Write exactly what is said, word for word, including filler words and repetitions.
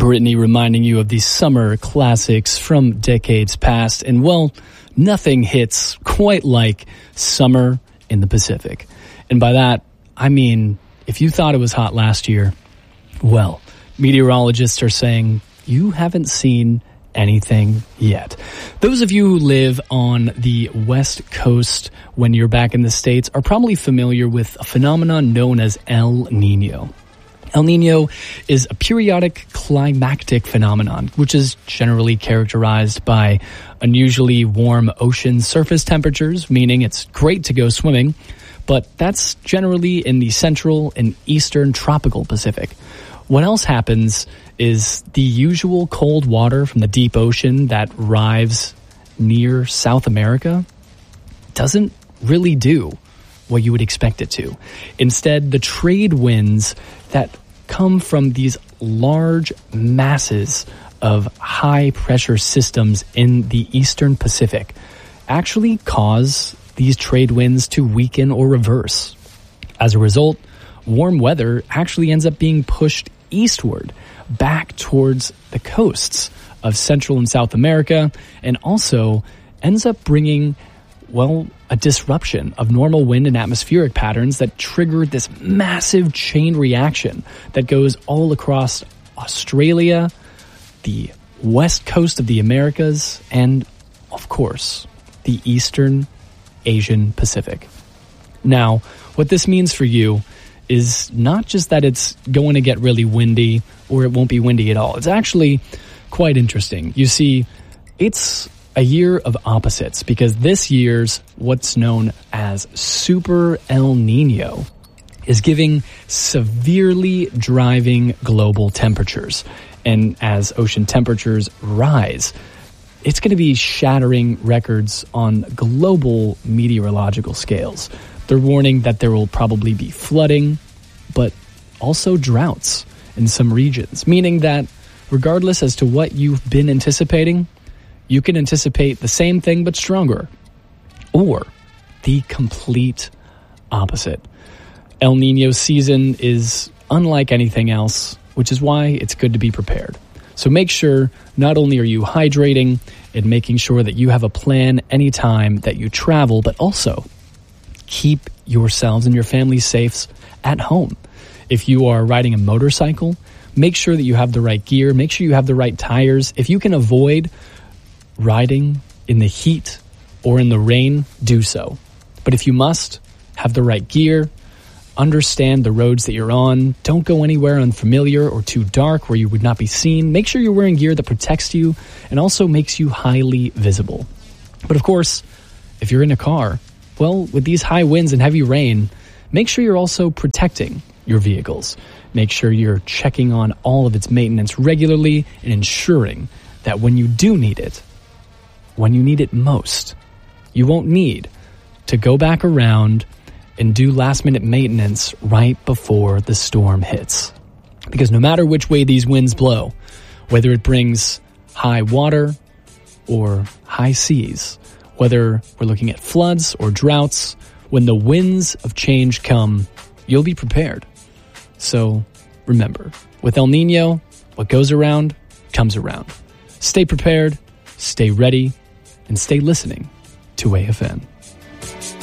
Brittany reminding you of these summer classics from decades past. And, well, nothing hits quite like summer in the Pacific. And by that, I mean, if you thought it was hot last year, well, meteorologists are saying you haven't seen anything yet. Those of you who live on the West Coast when you're back in the States are probably familiar with a phenomenon known as El Nino. El Nino is a periodic climactic phenomenon, which is generally characterized by unusually warm ocean surface temperatures, meaning it's great to go swimming, but that's generally in the central and eastern tropical Pacific. What else happens is the usual cold water from the deep ocean that arrives near South America doesn't really do what you would expect it to. Instead, the trade winds that come from these large masses of high-pressure systems in the eastern Pacific actually cause these trade winds to weaken or reverse. As a result, warm weather actually ends up being pushed eastward, back towards the coasts of Central and South America, and also ends up bringing, well, a disruption of normal wind and atmospheric patterns that triggered this massive chain reaction that goes all across Australia, the west coast of the Americas, and, of course, the eastern Asian Pacific. Now, what this means for you is not just that it's going to get really windy or it won't be windy at all. It's actually quite interesting. You see, it's a year of opposites because this year's what's known as Super El Nino is giving severely driving global temperatures. And as ocean temperatures rise, it's going to be shattering records on global meteorological scales. They're warning that there will probably be flooding, but also droughts in some regions, meaning that regardless as to what you've been anticipating, you can anticipate the same thing but stronger, or the complete opposite. El Nino season is unlike anything else, which is why it's good to be prepared. So make sure not only are you hydrating and making sure that you have a plan anytime that you travel, but also keep yourselves and your family safe at home. If you are riding a motorcycle, make sure that you have the right gear. Make sure you have the right tires. If you can avoid riding in the heat or in the rain, do so. But if you must, have the right gear. Understand the roads that you're on. Don't go anywhere unfamiliar or too dark where you would not be seen. Make sure you're wearing gear that protects you and also makes you highly visible. But of course, if you're in a car, well, with these high winds and heavy rain, make sure you're also protecting your vehicles. Make sure you're checking on all of its maintenance regularly and ensuring that when you do need it, when you need it most, you won't need to go back around and do last-minute maintenance right before the storm hits. Because no matter which way these winds blow, whether it brings high water or high seas, whether we're looking at floods or droughts, when the winds of change come, you'll be prepared. So remember, with El Nino, what goes around comes around. Stay prepared, stay ready, and stay listening to A F N.